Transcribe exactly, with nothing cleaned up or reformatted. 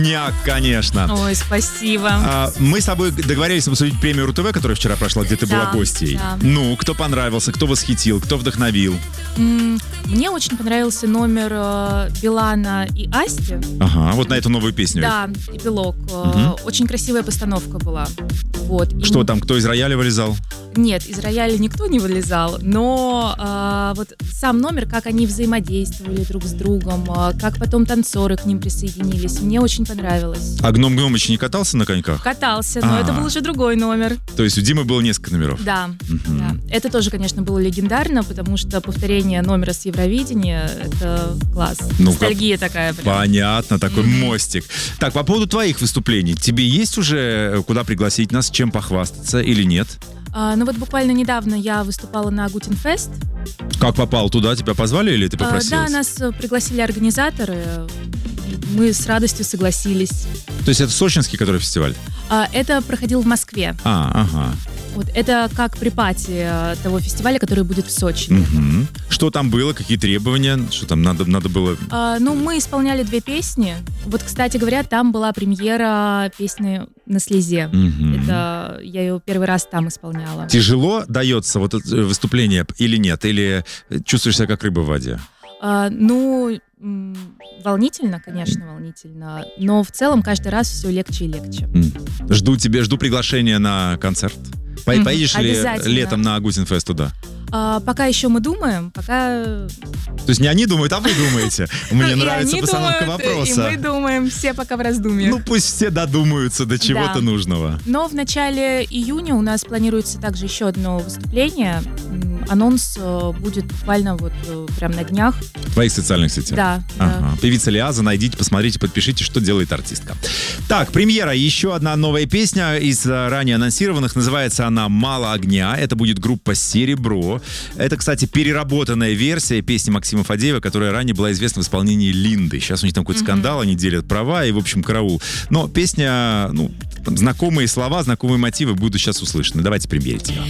Няк, конечно. Ой, спасибо. А, мы с тобой договорились обсудить премию РУ-ТВ, которая вчера прошла, где ты Да, была гостьей. да. Ну, кто понравился, кто восхитил, кто вдохновил? М, Мне очень понравился номер э, Билана и Асти. Ага, вот на эту новую песню. Да, эпилог. Э, Мгм. Очень красивая постановка была. Вот. И Что там, кто из рояля вылезал? Нет, из рояля никто не вылезал, но э, вот сам номер, как они взаимодействовали друг с другом, э, как потом танцоры к ним присоединились, мне очень понравилось. А Гном Гномыч не катался на коньках? Катался, но А. это был уже другой номер. То есть у Димы было несколько номеров? Да, Мгм. да. Это тоже, конечно, было легендарно, потому что повторение номера с Евровидения — это класс. Ну, Ностальгия такая. Прям. Понятно, такой Мгм. мостик. Так, по поводу твоих выступлений. Тебе есть уже куда пригласить нас, чем похвастаться или нет? А, ну вот буквально недавно я выступала на Гутенфест. Как попал туда? Тебя позвали или ты А, попросилась? да, нас э, пригласили организаторы. Мы с радостью согласились. То есть это сочинский, который фестиваль? А, Это проходил в Москве. А, ага. Вот это как припати э, того фестиваля, который будет в Сочи. Мгм. Что там было? Какие требования? Что там надо, надо было... А, ну, мы исполняли две песни. Вот, кстати говоря, там была премьера песни «На слезе». Мгм. Это я ее первый раз там исполняла. Тяжело дается вот это выступление или нет? Или чувствуешь себя как рыба в воде? А, ну, м, волнительно, конечно, волнительно. Но в целом каждый раз все легче и легче. М. Жду тебе, жду приглашения на концерт. По- Мгм. Поедешь ли Обязательно. летом на Гутенфест туда? А, пока еще мы думаем, пока... То есть не они думают, а вы думаете. Мне И нравится они постановка думают, вопроса. И мы думаем, все пока в раздумье. Ну пусть все додумаются до чего-то Да. нужного. Но в начале июня у нас планируется также еще одно выступление. М, Анонс э, будет буквально вот э, прям на днях. В твоих социальных сетях. Да, да. Ага. Певица Лиаза, найдите, посмотрите, подпишите, что делает артистка. Так, премьера. Еще одна новая песня из э, ранее анонсированных. Называется она «Мало огня». Это будет группа «Серебро». Это, кстати, переработанная версия песни Максима Фадеева, которая ранее была известна в исполнении Линды. Сейчас у них там какой-то скандал, они делят права и, в общем, караул. Но песня, ну, там знакомые слова, знакомые мотивы будут сейчас услышаны. Давайте примерить ее.